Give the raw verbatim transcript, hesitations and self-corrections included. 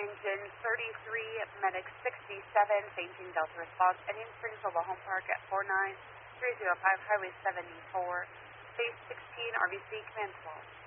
Engine thirty-three, Medic sixty-seven, fainting Delta response, Indian Springs Mobile Home Park at four nine three zero five, Highway seventy-four, Base sixteen, R B C, command twelve.